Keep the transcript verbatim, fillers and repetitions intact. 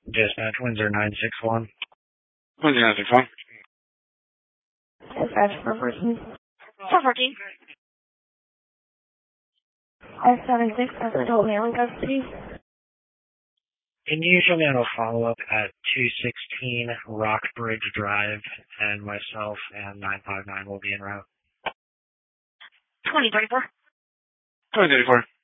Dispatch, Windsor nine six one. Windsor nine six one. Dispatch four fourteen. four fourteen. five seven six has adult male in custody. Can you show me on a follow-up at two sixteen Rockbridge Drive, and myself and nine five nine will be en route? twenty thirty-four. twenty thirty-four.